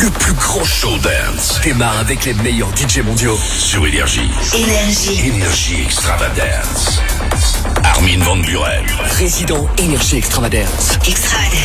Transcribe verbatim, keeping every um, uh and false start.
Le plus grand show dance démarre avec les meilleurs D J mondiaux sur Énergie. Énergie. Énergie Extravagance. Armin van Buren. Résident Énergie Extravagance. Extravagance.